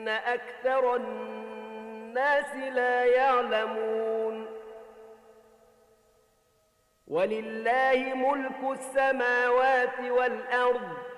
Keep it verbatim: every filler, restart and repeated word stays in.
أكثر الناس لا يعلمون ولله ملك السماوات والأرض